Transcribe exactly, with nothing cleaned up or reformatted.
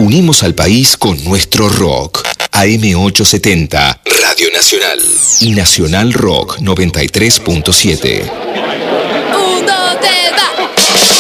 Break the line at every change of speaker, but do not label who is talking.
Unimos al país con nuestro rock. A M ochocientos setenta, Radio Nacional. Y Nacional Rock noventa y tres punto siete.